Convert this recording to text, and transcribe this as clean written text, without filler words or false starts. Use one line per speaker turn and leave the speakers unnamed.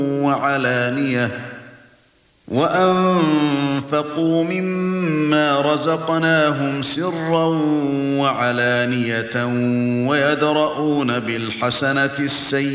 وعلانية وأنفقوا مما رزقناهم سرا وعلانية ويدرؤون بالحسنة السيئة